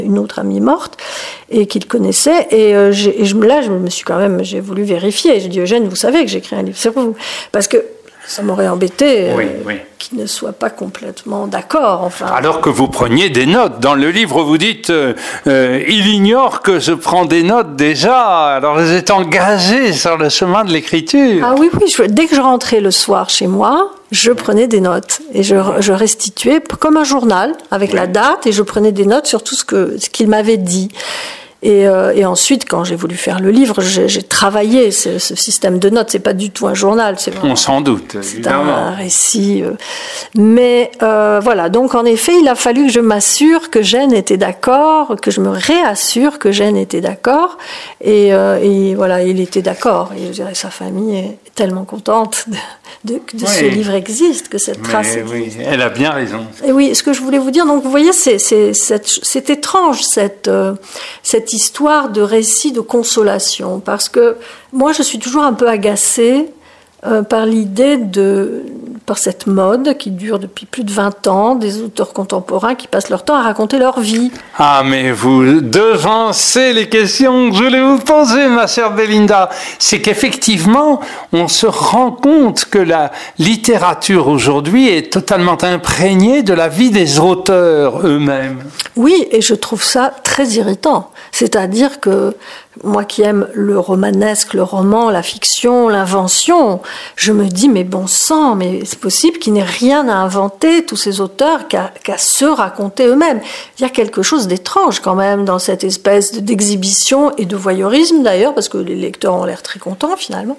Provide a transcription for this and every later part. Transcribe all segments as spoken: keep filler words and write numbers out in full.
une autre amie morte, et qu'il connaissait. Et, euh, j'ai, et je, là, je me suis quand même, j'ai voulu vérifier. J'ai dit, Eugène, vous savez que j'ai écrit un livre sur vous. Parce que ça m'aurait embêté euh, oui, oui. qu'il ne soit pas complètement d'accord. Enfin. Alors que vous preniez des notes. Dans le livre, vous dites euh, euh, « Il ignore que je prends des notes déjà ». Alors vous êtes engagé sur le chemin de l'écriture. Ah oui, oui. Je, dès que je rentrais le soir chez moi, je prenais des notes. Et je, je restituais comme un journal, avec oui. la date, et je prenais des notes sur tout ce, que, ce qu'il m'avait dit. Et, euh, et ensuite, quand j'ai voulu faire le livre, j'ai, j'ai travaillé ce, ce système de notes. C'est pas du tout un journal. C'est vraiment, on s'en doute, c'est évidemment. un récit. Euh, mais euh, voilà. Donc, en effet, il a fallu que je m'assure que Gênes était d'accord, que je me réassure que Gênes était d'accord. Et, euh, et voilà, il était d'accord. Et je dirais, sa famille est tellement contente de, de, que de oui. ce livre existe, que cette mais trace oui, existe. Elle a bien raison. Et oui, ce que je voulais vous dire, donc vous voyez, c'est, c'est, c'est, c'est étrange cette, euh, cette histoire de récit de consolation, parce que moi je suis toujours un peu agacée euh, par l'idée de, par cette mode qui dure depuis plus de vingt ans, des auteurs contemporains qui passent leur temps à raconter leur vie. Ah, mais vous devancez les questions que je voulais vous poser, ma chère Belinda. C'est qu'effectivement, on se rend compte que la littérature aujourd'hui est totalement imprégnée de la vie des auteurs eux-mêmes. Oui, et je trouve ça très irritant. C'est-à-dire que moi qui aime le romanesque, le roman, la fiction, l'invention, je me dis, mais bon sang, mais c'est possible qu'il n'ait rien à inventer, tous ces auteurs, qu'à, qu'à se raconter eux-mêmes. Il y a quelque chose d'étrange quand même dans cette espèce d'exhibition et de voyeurisme d'ailleurs, parce que les lecteurs ont l'air très contents finalement.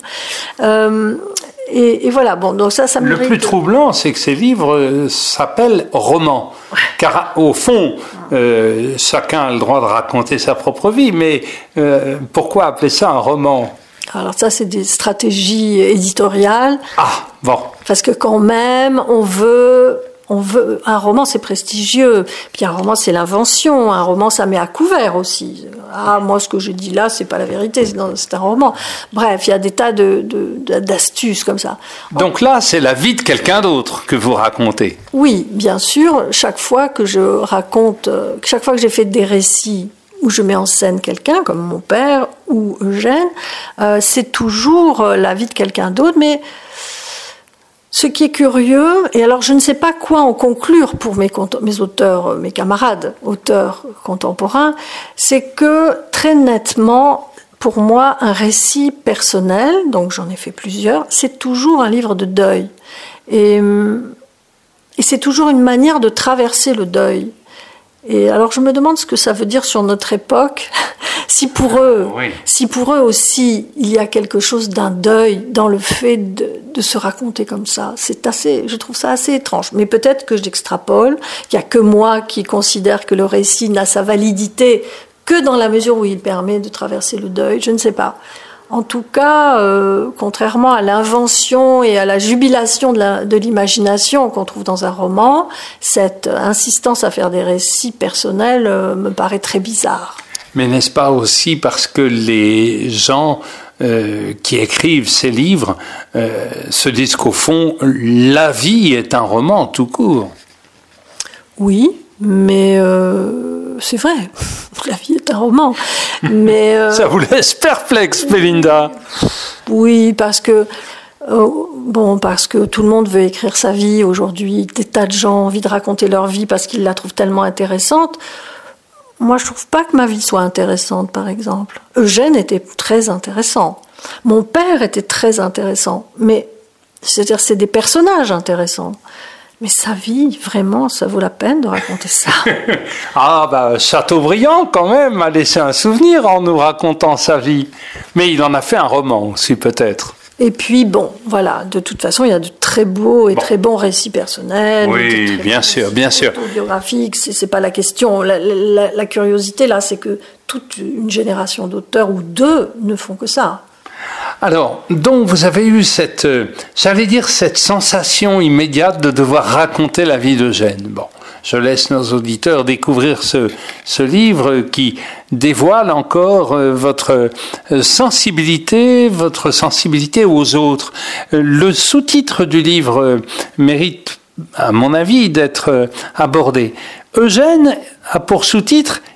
Euh, et, et voilà, bon, donc ça, ça me... Le plus troublant, c'est que ces livres euh, s'appellent romans. Car au fond, euh, chacun a le droit de raconter sa propre vie, mais euh, pourquoi appeler ça un roman ? Alors ça, c'est des stratégies éditoriales. Ah, bon. Parce que quand même, on veut... On veut, un roman, c'est prestigieux. Puis un roman, c'est l'invention. Un roman, ça met à couvert aussi. Ah, moi, ce que je dis là, c'est pas la vérité. C'est, non, c'est un roman. Bref, il y a des tas de, de, d'astuces comme ça. Donc là, c'est la vie de quelqu'un d'autre que vous racontez. Oui, bien sûr. Chaque fois que je raconte, chaque fois que j'ai fait des récits où je mets en scène quelqu'un, comme mon père ou Eugène, euh, c'est toujours la vie de quelqu'un d'autre, mais ce qui est curieux, et alors je ne sais pas quoi en conclure pour mes, mes auteurs, mes camarades auteurs contemporains, c'est que très nettement, pour moi, un récit personnel, donc j'en ai fait plusieurs, c'est toujours un livre de deuil. Et, et c'est toujours une manière de traverser le deuil. Et alors je me demande ce que ça veut dire sur notre époque, si pour eux, oui. si pour eux aussi il y a quelque chose d'un deuil dans le fait de, de se raconter comme ça. C'est assez, je trouve ça assez étrange. Mais peut-être que j'extrapole, qu'il n'y a que moi qui considère que le récit n'a sa validité que dans la mesure où il permet de traverser le deuil, je ne sais pas. En tout cas, euh, contrairement à l'invention et à la jubilation de, la, de l'imagination qu'on trouve dans un roman, cette insistance à faire des récits personnels euh, me paraît très bizarre. Mais n'est-ce pas aussi parce que les gens euh, qui écrivent ces livres euh, se disent qu'au fond, la vie est un roman tout court ? Oui, mais... Euh... C'est vrai, la vie est un roman. Mais euh, ça vous laisse perplexe, Belinda. Oui, parce que euh, bon, parce que tout le monde veut écrire sa vie aujourd'hui. Des tas de gens ont envie de raconter leur vie parce qu'ils la trouvent tellement intéressante. Moi, je trouve pas que ma vie soit intéressante, par exemple. Eugène était très intéressant. Mon père était très intéressant. Mais c'est-à-dire, c'est des personnages intéressants. Mais sa vie, vraiment, ça vaut la peine de raconter ça. Ah, bah, Chateaubriand, quand même, a laissé un souvenir en nous racontant sa vie. Mais il en a fait un roman aussi, peut-être. Et puis, bon, voilà, de toute façon, il y a de très beaux et bon. très bons récits personnels. Oui, bien sûr, bien sûr. Autobiographiques, c'est, c'est pas la question. La, la, la curiosité, là, c'est que toute une génération d'auteurs, ou deux, ne font que ça. Alors, donc vous avez eu cette, euh, j'allais dire, cette sensation immédiate de devoir raconter la vie d'Eugène. Bon, je laisse nos auditeurs découvrir ce, ce livre qui dévoile encore euh, votre euh, sensibilité, votre sensibilité aux autres. Euh, le sous-titre du livre euh, mérite, à mon avis, d'être euh, abordé. Eugène a pour sous-titre